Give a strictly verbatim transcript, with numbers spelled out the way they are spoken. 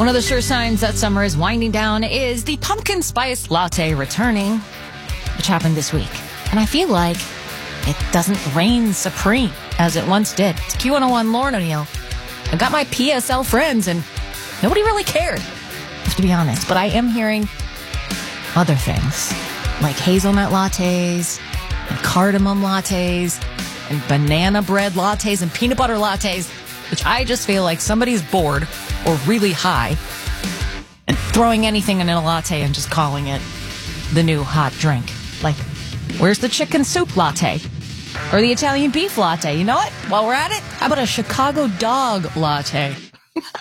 One of the sure signs that summer is winding down is the pumpkin spice latte returning, which happened this week. And I feel like it doesn't reign supreme as it once did. It's Q one oh one, Lauren O'Neill. I got my P S L friends and nobody really cared, I have to be honest. But I am hearing other things like hazelnut lattes and cardamom lattes and banana bread lattes and peanut butter lattes, which I just feel like somebody's bored or really high and throwing anything in a latte and just calling it the new hot drink. Like, where's the chicken soup latte? Or the Italian beef latte? You know what? While we're at it, how about a Chicago dog latte?